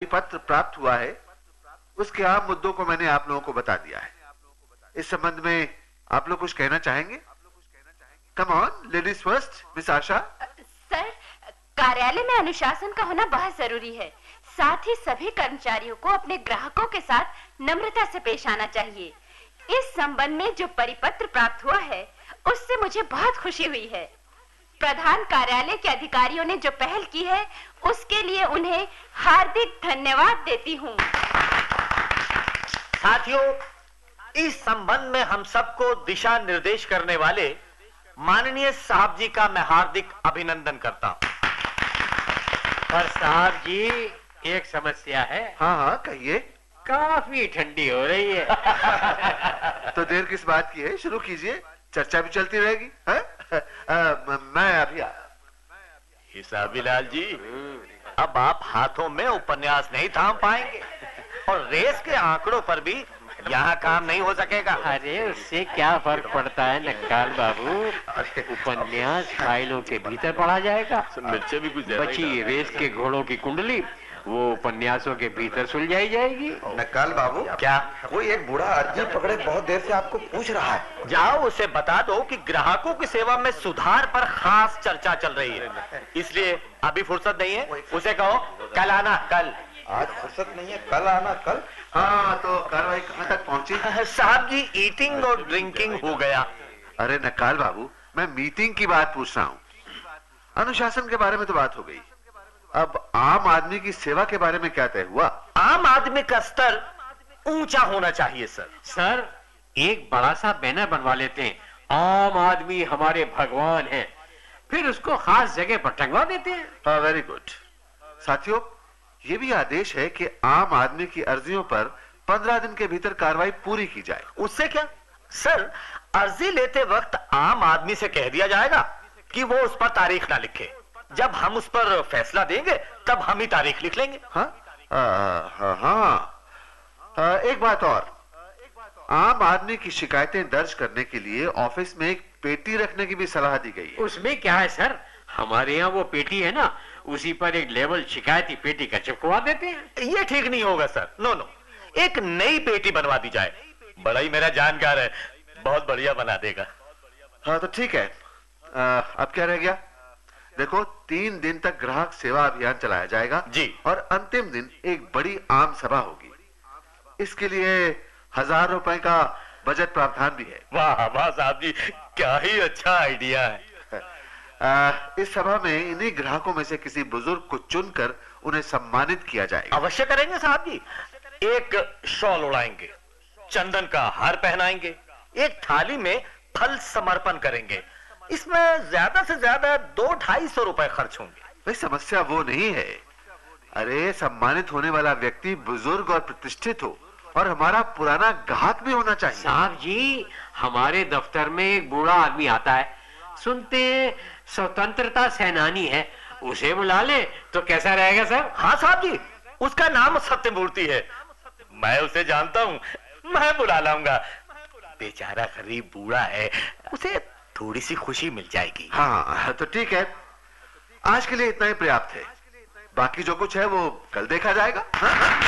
परिपत्र प्राप्त हुआ है उसके आम मुद्दों को मैंने आप लोगों को बता दिया है। इस संबंध में आप लोग कुछ कहना चाहेंगे? Come on, ladies first, miss Asha. Sir, कार्यालय में अनुशासन का होना बहुत जरूरी है। साथ ही सभी कर्मचारियों को अपने ग्राहकों के साथ नम्रता से पेश आना चाहिए। इस संबंध में जो परिपत्र प्राप्त हुआ है उससे मुझे बहुत खुशी हुई है। प्रधान कार्यालय के अधिकारियों ने जो पहल की है उसके लिए उन्हें हार्दिक धन्यवाद देती हूँ। साथियों, इस संबंध में हम सबको दिशा निर्देश करने वाले माननीय साहब जी का मैं हार्दिक अभिनंदन करता हूँ। पर साहब जी, एक समस्या है। हाँ हाँ कहिए। काफी ठंडी हो रही है। तो देर किस बात की है, शुरू कीजिए, चर्चा भी चलती रहेगी। मैं अभी हिसाबी लाल जी, अब आप हाथों में उपन्यास नहीं थाम पाएंगे और रेस के आंकड़ों पर भी यहाँ काम नहीं हो सकेगा। अरे उससे क्या फर्क पड़ता है नक्काल बाबू, उपन्यास फाइलों के भीतर पढ़ा जाएगा। मिर्चे भी कुछ बची रेस के घोड़ों की कुंडली वो उपन्यासों के भीतर सुलझाई जाएगी। नक्काल बाबू, क्या कोई एक बूढ़ा अर्जी पकड़े बहुत देर से आपको पूछ रहा है। जाओ उसे बता दो कि ग्राहकों की सेवा में सुधार पर खास चर्चा चल रही है, इसलिए अभी फुर्सत नहीं है। उसे कहो कल आना। कल? आज फुर्सत नहीं है, कल आना। कल? हाँ, तो कार्रवाई कहाँ तक पहुंची? साहब जी, ईटिंग और ड्रिंकिंग हो गया। अरे नक्काल बाबू, मैं मीटिंग की बात पूछ रहा हूँ। अनुशासन के बारे में तो बात हो गई, अब आम आदमी की सेवा के बारे में क्या तय हुआ? आम आदमी का स्तर ऊंचा होना चाहिए सर। सर, एक बड़ा सा बैनर बनवा लेते हैं, आम आदमी हमारे भगवान हैं, फिर उसको खास जगह पर टंगवा देते हैं। हाँ, वेरी गुड। साथियों, ये भी आदेश है कि आम आदमी की अर्जियों पर 15 दिन के भीतर कार्रवाई पूरी की जाए। उससे क्या सर, अर्जी लेते वक्त आम आदमी से कह दिया जाएगा कि वो उस पर तारीख ना लिखे। जब हम उस पर फैसला देंगे तब हम ही तारीख लिख लेंगे। एक बात और, आम आदमी की शिकायतें दर्ज करने के लिए ऑफिस में एक पेटी रखने की भी सलाह दी गई है। उसमें क्या है सर, हमारे यहाँ वो पेटी है ना, उसी पर एक लेवल शिकायती पेटी का चिपकवा देते हैं। ये ठीक नहीं होगा सर। नो, एक नई पेटी बनवा दी जाए। बड़ा ही मेरा जानकार है, बहुत बढ़िया बना देगा। हाँ तो ठीक है। अब क्या रह गया? देखो, 3 दिन तक ग्राहक सेवा अभियान चलाया जाएगा जी, और अंतिम दिन एक बड़ी आम सभा होगी। इसके लिए 1000 रुपए का बजट प्रावधान भी है। वाह वाह साहब जी, क्या ही अच्छा आइडिया है। इस सभा में इन्हीं ग्राहकों में से किसी बुजुर्ग को चुनकर उन्हें सम्मानित किया जाएगा। अवश्य करेंगे साहब जी। एक शॉल उड़ाएंगे, चंदन का हार पहनाएंगे, एक थाली में फल समर्पण करेंगे। इसमें ज्यादा से ज्यादा 200-250 रुपए खर्च होंगे। भाई, समस्या वो नहीं है। अरे, सम्मानित होने वाला व्यक्ति बुजुर्ग और प्रतिष्ठित हो और हमारा पुराना ग्राहक भी होना चाहिए। साहब जी, हमारे दफ्तर में एक बूढ़ा आदमी आता है, सुनते स्वतंत्रता सेनानी है, उसे बुला ले तो कैसा रहेगा सर? हाँ साहब जी, उसका नाम सत्यमूर्ति है। मैं उसे जानता हूँ, मैं बुला लाऊंगा। बेचारा गरीब बूढ़ा है, उसे थोड़ी सी खुशी मिल जाएगी। हाँ तो ठीक है, आज के लिए इतना ही पर्याप्त है। बाकी जो कुछ है वो कल देखा जाएगा। हाँ?